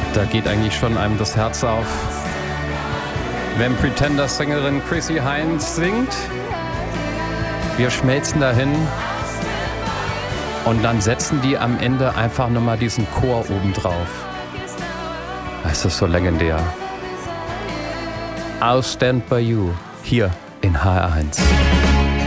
Da geht eigentlich schon einem das Herz auf, wenn Pretender-Sängerin Chrissy Hynde singt. Wir schmelzen dahin und dann setzen die am Ende einfach nochmal diesen Chor obendrauf. Es ist so legendär. I'll Stand By You, hier in HR1.